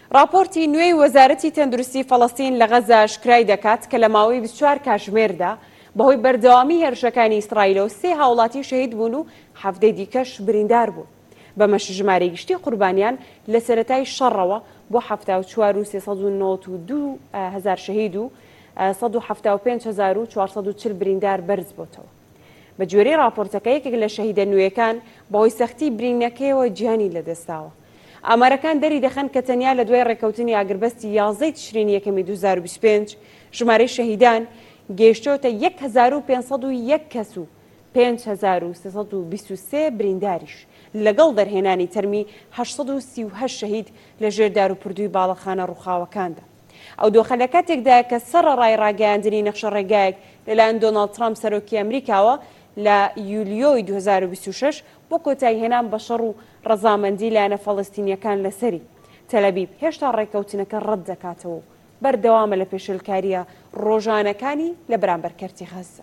راپۆرتی نوێی وەزارەتی تەندروستی فەڵەستین لە غەزا شکرای دەکات کە لە ماوەی 24 کاتژمێردا بەهۆی بەردەوامی هێرشەکانی ئیسرائیلەوە 3 هاوڵاتی شەهید بوون و 17 دیکەش بریندار بوون. بەمەش ژمارەی گشتی قوربانیان لە سەرەتای شەڕەوە بۆ 74,392 هزار شەهید و 175,440 بریندار بەرز بۆتەوە. بە گوێرەی راپۆرتەکە یەکێک لە شەهیدە نوێیەکان بەهۆی سەختی برینەکەیەوە گیانی لەدەستاوە. ئامارەکان دەری دەخەن کە تەنیا لە دوای ڕێکەوتنی ئاگربەستی 11 تشرینی یەکەمی 2025 ژمارەی شەهیدان گەیشتۆتە 1,501 کەس و 5,323 برینداریش لەگەڵ دەرهێنانی تەرمی 838 شەهید لە ژێردار و پردووی باڵەخانە ڕووخاوەکاندا. ئەو دۆخە لە کاتێکدا کە سەرەڕای ڕاگەیاندنی نەخشە ڕێگایەک لەلایەن دۆناڵد ترامپ سەرۆکی ئەمریکاوە لە یولیۆی 2026 بۆ کۆتایی هێنان بە شەڕ و ڕەزامەندی لایەنە فەڵەستینیەکان لەسەری. تەلەبیب هێشتا ڕێکەوتنەکە ڕەت دەکاتەوە بەردەوامە لە پێشێلکاریە ڕۆژانەکانی لە بەرامبەرکەرتی غەزە.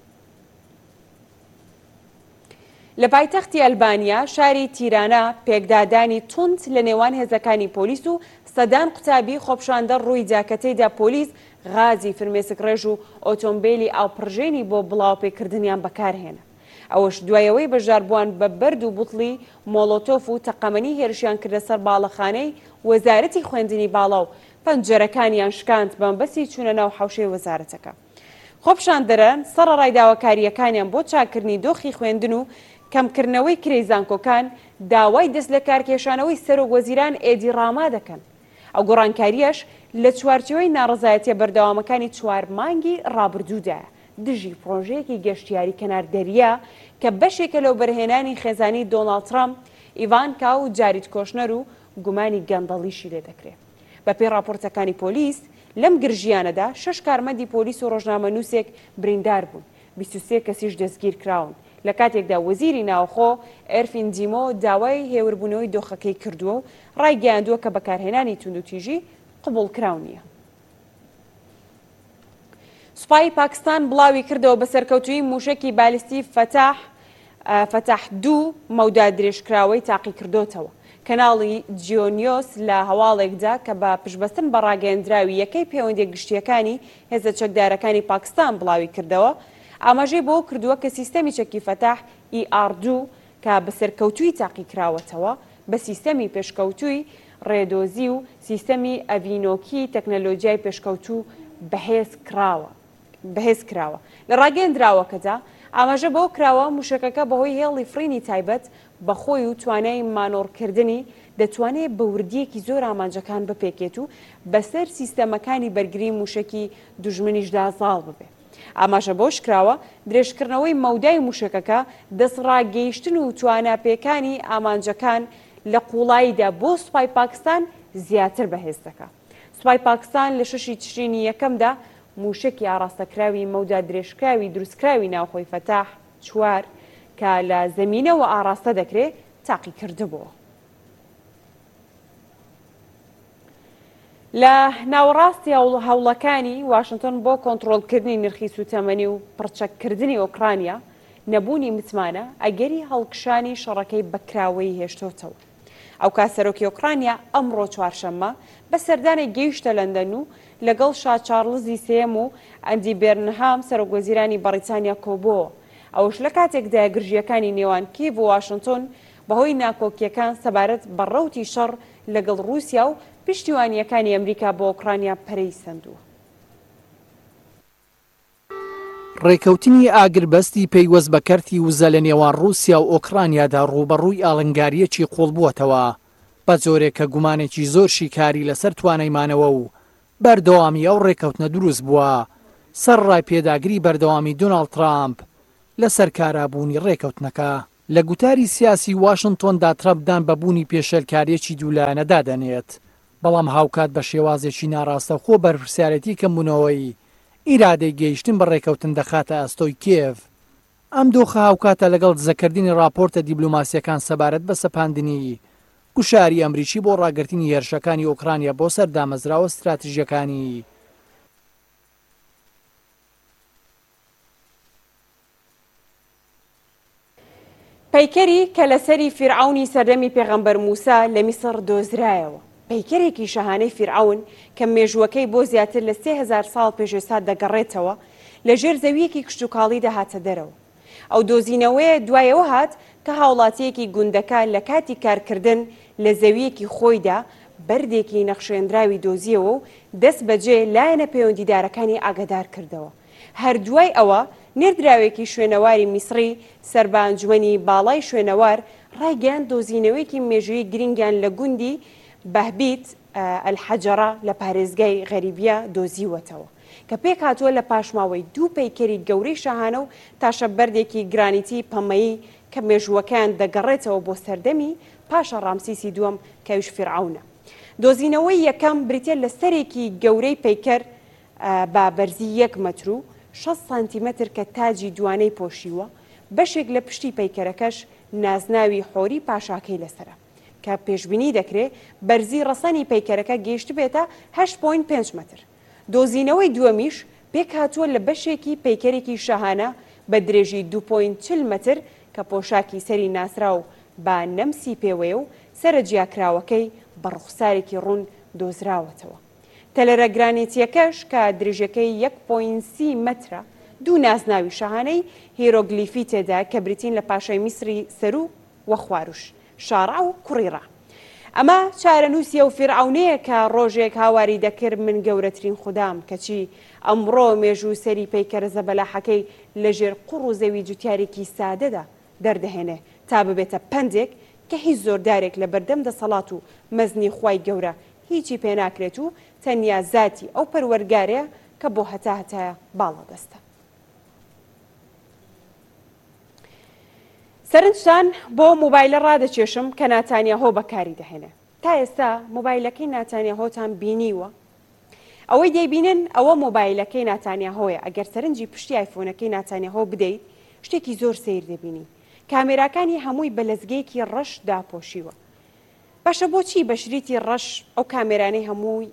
لە پایتەختی ئەلبانیا شاری تیرانە پێکدادانی توند لە نێوان هێزەکانی پۆلیس و سەدان قوتابی خۆپشاندە ڕووی جاکەتەیدا پۆلیس غازی فرمێسک ڕێژ و ئۆتۆمبیلی ئاوپڕژێنی بۆ بڵاوپێکردنیان بەکارهێنا. ئەوەش دوایەوەی بەژاربووان بە بەرد و بوتڵی مۆڵۆتۆف و تەقەمەنی هێرشیان کردە سەر باڵەخانەی وەزارەتی خوێندنی باڵا و پەنجەرەکانیان شکاند بەمبەستی چوونە ناو حەوشەی وەزارەتەکە. خۆپشاندەران سەرەڕای داواکاریەکانیان بۆ چاکردنی دۆخی خوێندن و کەمکردنەوەی کرێی زانکۆکان داوای دەست لە کارکێشانەوەی سەرۆک وەزیران ئێدی ڕاما دەکەن. ئەو گۆڕانکاریەش لە چوارچێوەی ناڕەزایەتیە بەردەوامەکانی 4 مانگی ڕابردوودایە دژی پرۆژەیەکی گەشتیاری کەناردەریە کە بەشێکە لەو بەرهێنانی خێزانی دۆناڵد ترامپ، ئیڤانکا و جارید کۆشنەر و گومانی گەندەڵیشی لێ دەکرێت. بەپێی راپۆرتەکانی پۆلیس لەم گرژیانەدا 6 کارمەندی پۆلیس و ڕۆژنامەنووسێک بریندار بوون، 23 کەسیش دەستگیر کراون. لە کاتێکدا وەزیری ناوخۆ ئێرفین دیمۆ داوای هێوربوونەوەی دۆخەکەی کردووە و ڕایگەیاندووە کە بەکارهێنانی توندوتیژی قبول کراو نییە. سوپای پاکستان بڵاوی کردەوە بە سەرکەوتووی موشکی بالیستی فتح 2 مەودا درێژکراوەی تاقی کردوتەوە. کەناڵی جیۆنیۆس لە هەواڵێکدا کە بە پشبەستن بە ڕاگەیەندراوی یەکەی پەیوەندی گشتیەکانی هێزە چەکدارەکانی پاکستان بڵاوی کردەوە ئاماژەی بۆ کردووە کە سیستەمی چەکی فتح ER2 کە بە سەرکەوتووی تاقی کراوەتەوە بە سیستەمی پێشکەوتووی ڕێدۆزی و سیستەمی ئەڤینۆکی تەکنەلۆجیای پێشکەوتوو بەهێز کراوە. لە ڕاگەیەندراوەکەدا ئاماژە بۆ کراوە موشکەکە بەهۆی هێڵی فرینی تایبەت بەخۆی و توانای مانۆڕکردنی دەتوانێت بە وردیەکی زۆر ئامانجەکان بپێکێت و بەسەر سیستەمەکانی بەرگری موشکی دوژمنیشدا زاڵ ببێت. ئاماژە بۆ شکراوە درێژکردنەوەی مەودای موشکەکە دەسڕاگەیشتن و تواناپێکانی ئامانجەکان لە قوڵاییدا بۆ سوپای پاکستان زیاتر بەهێز دەکات. سوپای پاکستان لە 6 تشرینی یەکەمدا موشکی ئاراستەکراوی مەودا درێژکراوی دروستکراوی ناوخۆی فتح 4 کە لە زەمینەوە ئاراستە دەکرێت تاقی کردبووە. لە ناوەڕاستی هەوڵەکانی واشنگتن بۆ کۆنتڕۆڵکردنی نرخی سوتەمەنی و پڕچەککردنی ئۆکرانیا نەبوونی متمانە ئەگەری هەڵکشانی شەڕەکەی بەکراوەی هێشتۆتەوە. ئەو کاسەرۆکی ئۆکرانیا ئەمڕۆ چوارشەممە بە سەردانی گەیشتە لەندەن و لەگەڵ شا چارلزی سێم و ئەندی بێرنهام سەرۆکوەزیرانی بەریتانیا کۆبووە. ئەوش لە کاتێکدا گرژیەکانی نێوان کیڤ و واشنگتن بەهۆی ناکۆکیەکان سەبارەت بە ڕەوتی شەڕ لەگەڵ رووسیا و پشتیوانیەکانی ئەمریکا بۆ ئۆکرانیا پەرەی سەندووە. ڕێکەوتنی ئاگربەستی پەیوەست بە کەرتی وزە لە نێوان رووسیا و ئۆکرانیادا ڕوبەڕووی ئاڵنگاریەکی قوڵ بووەتەوە بە جۆرێک کە گومانێکی زۆر شیکاری لەسەر توانەیمانەوە و بەردەوامی ئەو ڕێکەوتنە دروست بووە سەرڕای پێداگری بەردەوامی دۆناڵد ترامپ لەسەر کارابوونی ڕێکەوتنەکە. لە گوتاری سیاسی واشنگتۆندا ترامپدان بەبوونی پێشەلکاریەکی دوولایەنە دادەنێت، بەڵام هاوکات بە شێوازێکی ناڕاستەخۆ بەرپرسیارەتی کەمبوونەوەی ئیرادەی گەیشتن بە ڕێکەوتن دەخاتە ئەستۆی کێڤ. ئەم دۆخە هاوکاتە لەگەڵ دزەکردنی راپۆرتە دیبلۆماسیەکان سەبارەت بە سەپاندنی گوشاری ئەمریکی بۆ ڕاگررتنی هێرشەکانی ئۆکرانیا بۆ سەر دامەزراوە استراتیژیەکانی. پەیکەری کە لەسەری فیرعونی سەردەمی پێغەمبەر موسا لە میسر دۆزرایەوە. پەیکەرێکی شەهانەی فیرعەون کە مێژووەکەی بۆ زیاتر لە 3000 ساڵ پێش ئێستا دەگەڕێتەوە لە ژێر زەویەکی کشتتوکاڵی دەهاتە دەرەوە. ئەو دۆزینەوەیە دوایەوە هات کە هاوڵاتیەکی گوندەکە لە کاتی کارکردن لە زەویەکی خۆیدا بەردێکی نەخشێنراوی دۆزیەوە و دەست بەجێ لایەنە پەیوەندیدارەکانی ئاگادار کردەوە. هەردوای ئەوە نێردراوێکی شوێنەواری میسری سەر بە ئەنجومەنی باڵای شوێنەوار ڕایگەیاند دۆزینەوەیەکی مێژووی گرنگیان لە گوندی بەهبیت ئەلحەجەرە لە پارێزگای غەریبیە دۆزیوەتەوە کە پێک هاتووە لە پاشماوەی دوو پەیکەری گەورەی شاهانە و تاشە بەردێکی گرانیتی پەمەیی کە مێژووەکان دەگەڕێتەوە بۆ سەردەمی پاشە ڕامسیسی دووەم کەویش فیرعەونە. دۆزینەوەی یەکەم بریتە لە سەرێکی گەورەی پەیکەر با بەرزی 1 مەتر و 6 سانتیمەتر کە تاجی دوانەی پۆشیوە، بەشێک لە پشتی پەیکەرەکەش نازناوی حۆری پاشاکەی لەسرە کە پێشبینی دەکرێت بەرزی ڕەسەنی پەیکەرەکە گەیشت بێتە 8.5 مەتر. دۆزینەوەی دووەمیش پێک هاتووە لە بەشێکی پەیکەرێکی شەهانە بە درێژی 2.40 مەتر کە پۆشاکی سەری ناسرا و با نەمسی پێوەیە و سرە جیاکراوەکەی بە ڕوخسارێکی ڕوون دۆزراوەتەوە. تەلەرە گرانیتیەکەش کە درێژەکەی 1.30 مەترە، دوو نازناوی شەهانەی هیرۆگلیفی تێدا کە بریتین لە پاشای میسری سەرو و خواروش، شاڕا و کوڕیڕا. ئەمە چارەنووسیە و فیرعەونەیە کە ڕۆژێک هاواری دەکرد من گەورەترین خوددام کەچی ئەمڕۆ مێژوو سەری پەیکەرە زەبەلاحەکەی لەژێر قوڕ و زەوی جوتیارێکی سادەدا دەردەهێنێ تا ببێتە پەندێک کە هیچ زۆردارێک لە بەردەم دەسەڵات و مەزنی خوای گەورە هیچی پێناکرێت و تەنیا زاتی ئەو پەروەرگارەیە کە بۆ هەتایە باڵا دەستە. سەرنجتان بۆ مۆبایلە ڕادەچێشم کە ناتانیاهۆ بەکاری دەهێنێ. تا ئێستا مۆبایلەکەی ناتانیاهۆتان بینیوە؟ ئەوەی دەیبینن ئەوە مۆبایلەکەی ناتانیاهۆیە. ئەگەر سەرنجی پشتی ئایفۆنەکەی ناتانیاهۆ بدەیت شتێکی زۆر سیر دەبینی. کامێراکانی هەمووی بە لەزگەیەکی ڕەش داپۆشیوە. باشە بۆچی بە شریتی ڕەش ئەو کامێرانەی هەمووی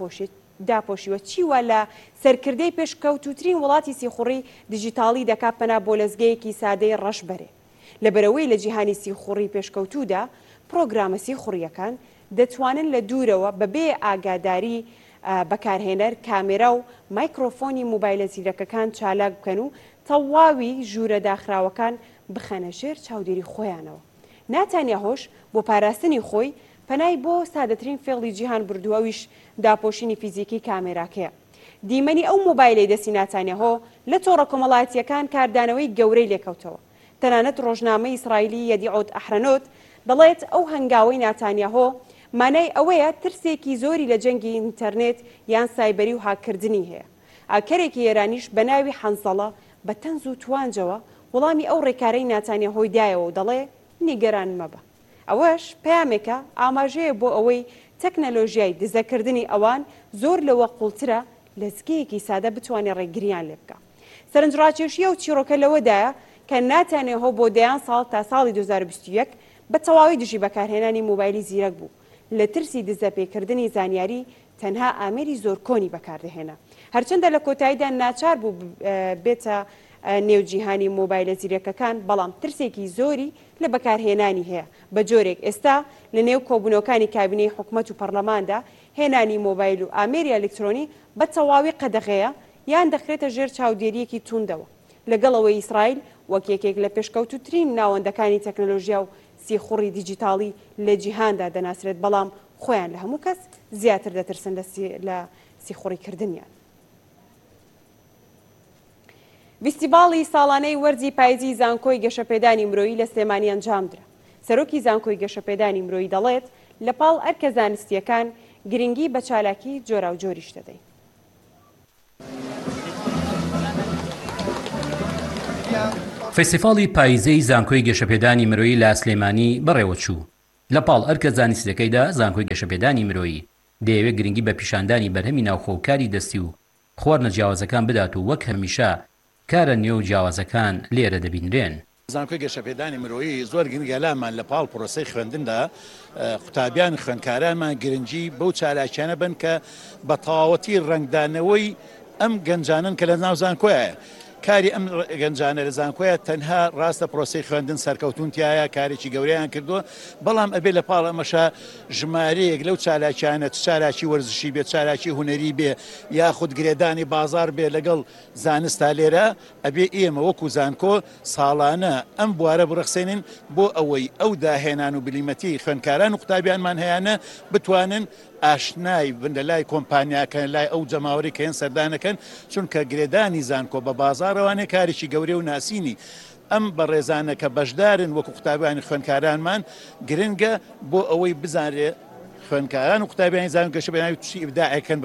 داپۆشیوە؟ چیوە لە سەرکردەی پێشکەوتوترین وڵاتی سیخوڕی دیجیتاڵی دەکات پەنا بۆ لەزگەیەکی سادەی ڕەش بەرێ؟ لەبەرەوەی لە جیهانی سیخوڕی پێشکەوتوودا پرۆگرامە سیخوڕیەکان دەتوانن لە دوورەوە بەبێ ئاگاداری بەکارهێنەر کامێرا و مایکرۆفۆنی مۆبایلە زیرەکەکان چالاک بکەن و تەواوی ژوورە داخراوەکان بخەنە ژێر چاودێری خۆیانەوە. ناتانیاهۆش بۆ پاراستنی خۆی پەنای بۆ سادەترین فێڵی جیهان بردووەویش داپۆشینی فیزیکی کامێراکەیە. دیمەنی ئەو مۆبایلەی دەستی ناتانیاهۆ لە تۆڕە کۆمەڵایەتیەکان کاردانەوەی گەورەی لێکەوتەوە. تەنانەت ڕۆژنامەی ئیسرائیلی یەدیعۆت ئەحرەنۆت دەڵێت ئەو هەنگاوەی ناتانیاهۆ مانای ئەوەیە ترسێکی زۆری لە جەنگی ئینتەرنێت یان سایبەری و هاکردنی هەیە. ئاکەرێکی ئێرانیش بە ناوی حەنزەڵە بە تەنز و توانجەوە وەڵامی ئەو ڕێکارەی ناتانیاهۆی دایەوە و دەڵێ نیگەران مەبە. ئەوەش پەیامێکە ئاماژەیە بۆ ئەوەی تەکنەلۆژیای دزەکردنی ئەوان زۆر لەوە قوڵترە لەزگەیەکی سادە بتوانێت ڕێگریان لێ بکە. سەرنجڕاکێشیە و چیرۆکە لەوەدایە کە ناتانیاهۆ بۆ دەیان ساڵ تا ساڵی 2021 بە تەواوی دژی بەکارهێنانی مۆبایلی زیرەک بوو. لە ترسی دزەپێکردنی زانیاری تەنها ئامێری زۆر کۆنی بەکاردەهێنا. هەرچەندە لە کۆتاییدا ناچار بوو بێتە نێوجیهانی مۆبایلە زیرەکەکان، بەڵام ترسێکی زۆری لە بەکارهێنانی هەیە. بە جۆرێک ئێستا لە نێو کۆبوونەوەکانی کابینەی حکوومەت و پەرلەماندا هێنانی مۆبایل و ئامێری ئەلکترۆنی بە تەواوی قەدەغەیە یان دەخرێتە ژێر چاودێریەکی توندەوە. لەگەڵەوەی ئیسرائیل وەک یەکێک لە پێشکەوتوترین ناوەندەکانی تەکنەلۆژیا و سیخوڕی دیجیتاڵی لە جیهاندا دەناسرێت، بەڵام خۆیان لە هەموو کەس زیاتر دەترسن لە سیخوڕیکردنیان. فیستیڤاڵی ساڵانەی وەرزی پاییزی زانکۆی گەشەپێدانی مرۆیی لە سلێمانی ئەنجامدرا. سەرۆکی زانکۆی گەشەپێدانی مرۆیی دەڵێت لە پاڵ ئەرکە زانستیەکان گرنگی بە چالاکی جۆرا و جۆریش دەدەین. فێستیڤاڵی پاییزەی زانکۆی گەشەپێدانی مرۆیی لە سلێمانی بەڕێوەچوو. لە پاڵ ئەرکە زانستیەکەیدا زانکۆی گەشەپێدانی مرۆیی دەیەوێت گرنگی بە پیشاندانی بەرهەمی ناوخۆکاری دەستی و خواردنە جیاوازەکان بدات و وەک هەمیشە کارە نێو جیاوازەکان لێرە دەبینرێن. زانکۆی گەشەپێدانی مرۆیی زۆر گرنگە لامان لە پاڵ پرۆسەی خوێندندا قوتابیان خوێندکارانمان گرنگی بەو چالاکیانە بن کە بە تەواوەتی ڕەنگدانەوەی ئەم گەنجانن کە لە ناو زانکۆیە کاری ئەم گەنجانە لە زانکۆیە تەنها ڕاستە پرۆسی خوێندن سەرکەوتونتیایە کارێکی گەورەیان کردووە بەڵام ئەبێ لە پاڵ ئەمەشە ژمارەیەک لەو چالاکیانە چالاکی وەرزشی بێ چالاکی هوەری بێ یاخود گرێدانی بازار بێ لەگەڵ زانستا لێرە ئەبێ ئێمە وەکو زانکۆ ساڵانە ئەم بوارە بڕخسێنین بۆ ئەوەی ئەو داهێنان و بلیمەتی خوێندکاران و قوتابیانمان هەیەە بتوانن ئاشنای بن لە لای کۆمپانیاکەن لای ئەو جەماوەری کە هێن سەردانەکەن چونکە گرێدانی زانکۆ بە بازارەوانێ کارێکی گەورەی و ناسینی ئەم بە ڕێزانە کە بەشدارن وەکو قوتابیانی خوێندکارانمان گرنگە بۆ ئەوەی بزانرێ خوێندکاران و قوتابیانی زانکۆ گەشەبێدانی تووشی ئیبداعەکەن.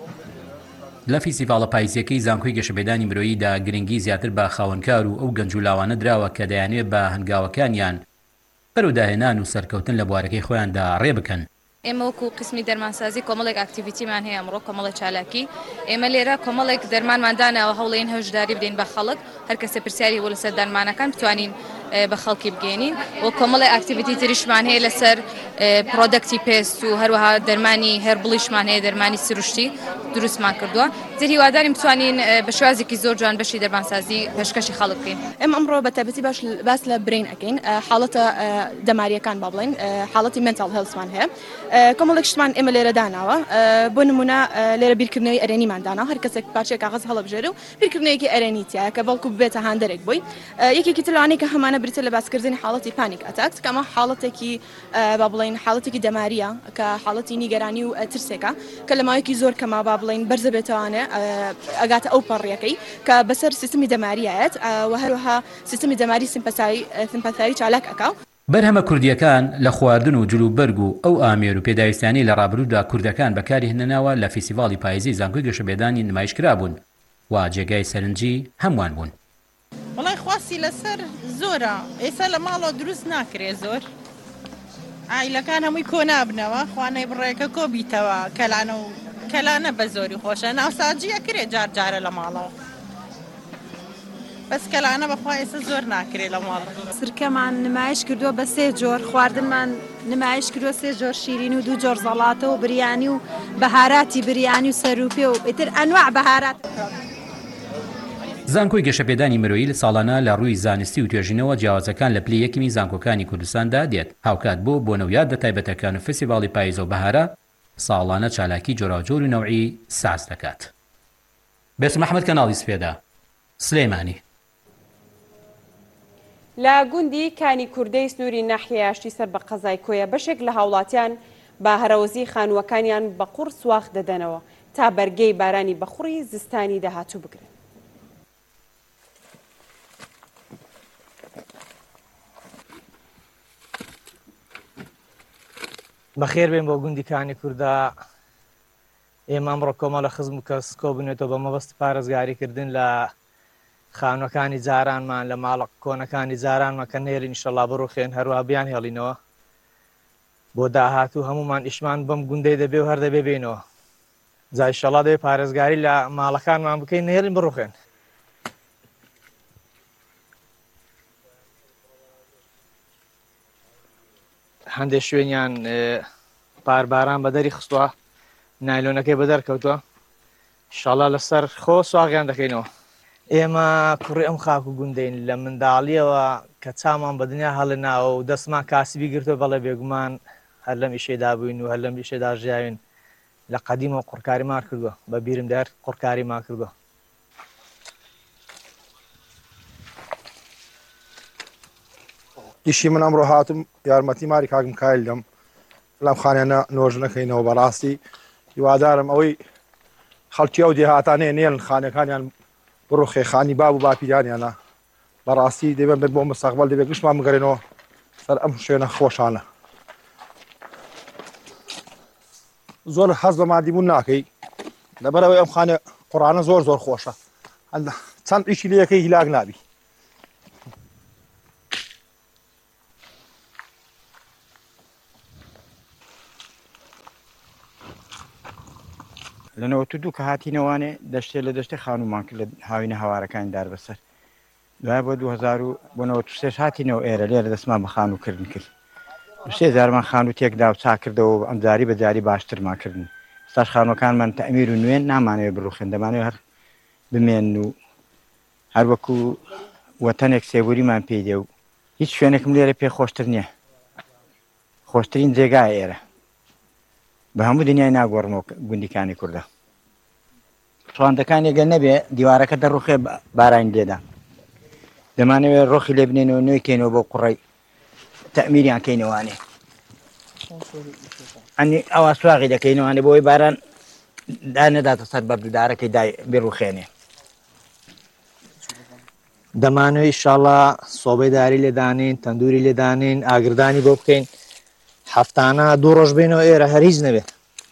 لە فیسیڤاڵە پاییزیەکەی زانکۆی گەشەبێدانی مرۆییدا گرنگی زیاتر بە خاوەنکار و ئەو گەنج و لاوانە دراوە کە دەیانوێت بە هەنگاوەکانیان بەرەوداهێنان و سەرکەوتن لە بوارەکەی خۆیاندا ڕێ بکەن. ئێمە وەکو قسمی دەرمانسازی کۆمەڵێک ئاکتیڤیتیمان هەیە ئەمڕۆ کۆمەڵی چالاکی ئێمە لێرە کۆمەڵێک دەرمانماندانەوە هەوڵێن هەژداری بدەین بە خەڵک هەر کەسە پرسیاری بۆ لەسەر دەرمانەکان بتوانین بە خەڵکی بگەینین و کۆمەڵی ئاکتیڤیتی تریشمان هەیە لەسەر پرۆدەکتی پێست و هەروەها دەرمانی هەربڵیشمان هەیە دەرمانی سروشتی دروستمان کردووە زیر هیوادارین بتوانین بە شوازێکی زۆر جوان بەشی دەرمانسازی پێشکەشی خەڵک بکەین. ئێمە ئەمڕۆ بە تایبەتی باس لە برین ئەەکەین حاڵەتە دەماریەکان با بڵێن حاڵەتی منتال هێڵسمان هەیە کۆمەڵێک شتمان ئێمە لێرە داناوە بۆ نمونە لێرە بیرکردنەوەی ئەرێنیمان دانا هەر کەسێک پارچێک کاغەز هەڵەبژێرە و بیرکردنەوەیەکی ئەرێنیتیە کە بەڵکو ببێتە هاندەرێک بووی یەکێکی تلوانەی کە هەمانە بریتە لە باسکردنی حاڵەتی پانیک ئەتاک کە ئەمە حاڵەتێکی با بڵێن حاڵەتێکی دەماریە کە حاڵەتی نیگەرانی و ترسێکە کە لە ماوەیەکی زۆر کەما با بڵێن بەرزە بێتوانێ ئەگاتە ئەو پەڕیەکەی کە بەسەر سیستمی دەماریایەت و هەروەها سیستمی دەماری سیمپەتایی چالاک ئەکاو. بەرهەمە کوردیەکان لە خواردن و جلوبەرگ و ئەو ئامێر و پێداویستانی لە ڕابردوودا کوردەکان بەکاری هێنناوە لە فیسیڤاڵی پاییزی زانکۆی گەشەبێدانی نمایشکرا بوون و جێگای سەرنجی هەمووان بوون. وڵای خواسی لەسەر زۆرە ئێستا لە ماڵەوە دروست ناکرێ زۆر ئایلەکان هەمووی کۆ نابنەوە خوانەی بڕێکە کۆبیتەوە کەلانە بە زۆری خۆشە ناوساجیە کرێ جار جارە لە ماڵەوە بەس کەلانە بەخوا ئێستا زۆر ناکرێ لە ماڵ. سرکەمان نمایش کردووە بە 3 جۆر خواردنمان نمایش کردووە 3 جۆر شیرین و 2 جۆر زەڵاتە و بریانی و بەهاراتی بریانی و سەروپێ و ئیتر ئەنواع بەهارات. زانکۆی گەشەپێدانی مرۆیی لە ساڵانە لە ڕووی زانستی و توێژینەوە جیاوازەکان لە پلەی یەکمی زانکۆکانی کوردستاندا دێت هاوکات بۆ نەویاد تایبەتەکان و فستیڤاڵی پاییز و بەهارە ساڵانە چالاکی جۆراوجۆر و نەوعی ساز دەکات. بێسم محەممەد کەناڵی سپێدا سلێمانی. لە گوندی کانی کوردەی سنووری ناحیەیاشتی سەر بە قەزای کۆیە بەشێک لە هاوڵاتیان با هەرەوەزی خانووەکانیان بە قوڕ سواخ دەدەنەوە تا بەرگەی بارانی بەخوڕی زستانی داهاتوو بگرن. بەخێر بێن بۆ گوندی کانی کووردا ئێمە ئەمڕۆ کۆمەڵە خزم و کەس کۆ بنێتەوە بە مەبەستی پارێزگاریکردن لە خانوەکانی جارانمان لە ماڵە کۆنەکانی جارانمان کە نێرین ئینشەڵا بڕوخێن هەروە بیان هێڵینەوە بۆ داهاتوو هەمومان ئیشمان بەم گوندەی دەبێ و هەر دەبێ بێنەوە جا ئینشەڵا دەبێ پارێزگاری لە ماڵەکانمان بکەین نێرین بڕوخێن. هەندێک شوێنیان پارباران بە دەری خستووە نایلۆنەکەی بە دەرکەوتووە ئینشەڵا لەسەر خۆ سواغیان دەکەینەوە. ئێمە کوڕی ئەم خاک و گوندەین لە منداڵیەوە کە چامان بە دنیا هەڵێناوە و دەستمان کاسبی گرتووە بەڵێ بێگومان هەر لەم ئیشێدا بووین و هەر لەم ئیشێدا ژیاوین لە قەدیمەوە قوڕکاریمان کردووە بە بیرم دەر قوڕکاریمان کردووە. ئیشی من ئەمڕۆ هاتم یارمەتی ماری کاکم کایل دەم لەم خانیانە نۆژ نەکەینەوە بەڕاستی هیوادارم ئەوەی خەڵکی ئەو دێهاتانەیە نێن خانەکانیان بڕۆخێ خانی باب و باپیرانیانە بەڕاستی دەبێن بێت بۆ مستەقبەل دەبێت گشتمان بگەڕێنەوە سەر ئەم شوێنە خۆشانە. زۆر حەز بە مادیبوون ناکەی لەبەرەوەی ئەم خانە قوڕانە زۆر زۆر خۆشە چەند ئیشی لە یەکەی هیلاک نابی. لەنەوە تو دوو کە هاتینەوانێ دەشتێ لە دەشتی خانومان کرد لە هاوینە هەوارەکانی دار بەسەر دوای بۆ 2023 هاتینەوە ئێرە لێرە دەستمان بە خانووکردن کرد 3000مان خانوو تێکدا و چا کردەوە ئەم جاری بە جاری باشترمان کردن ستاش خانوەکانمان تەمیر و نوێن نامانەوێت بڕوخێن دەمانەوێت هەر بمێن و هەر وەکو وەتەنێک سێبوریمان پێی دێ و هیچ شوێنێکم لێرە پێ خۆشتر نییە خۆشترین جێگای ئێرە بە هەموو دنیای ناگۆڕمەوە گوندیکانی کوردە ڕواندەکان ێگەر نەبێ دیوارەکە دەڕوخێ باران لێدا دەمانەوێت ڕۆخی لێ بنێنەوە نوێکەینەوە بۆ قوڕی تەمیریان کەینەوانێ ئەنی ئەوە سواغی دەکەینەوانێ بۆی باران دانەداتە سەر بەردوودارەکەی بێڕوخێنێ دەمانەوەی ئینشاڵڵا سۆبەی داری لێدانین تەندوری لێدانین ئاگردانی بۆ بکەین هەفتانە 2 ڕۆژ بێنەوە ئێرە هەر هیچ نەبێت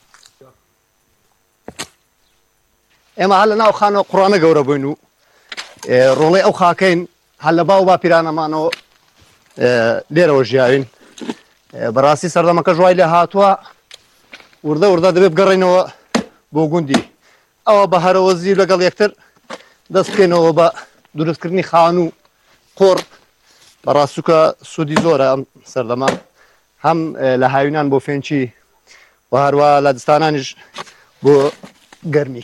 ئێمە هەر لە ناو خانەوە قوڕانە گەورە بووین و ڕۆڵەی ئەو خاکەین هەر لە باو باپیرانەمانەوە لێرەوە ژیاوین بەڕاستی سەردەمەکە ژوای لێ هاتووە وردە وردە دەبێت بگەڕێنەوە بۆ گوندی ئەوە بە هەرەوە زیر لەگەڵ یەکتر دەست بکەینەوە بە دروستکردنی خان و قۆڕ بەڕاستوکە سوودی زۆرە ئەم سەردەما هەم لە هاوینان بۆ فێنچی و هەروە لە دستانانیش بۆ گەرمی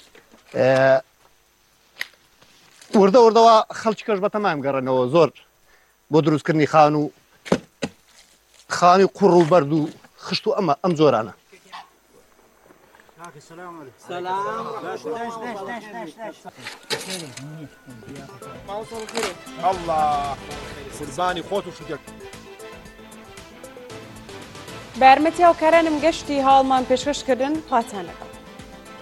وردە وردەوە خەڵکی کەش بەتەمام گەڕێنەوە زۆر بۆ دروستکردنی خان و خانی قوڕ و بەرد و خشت و ئەم زۆرانە قوربانی خۆت و شوگەر بە یارمەتی هاوکارانم گەشتی هاڵمان پێشکەشکردن هاتانەکە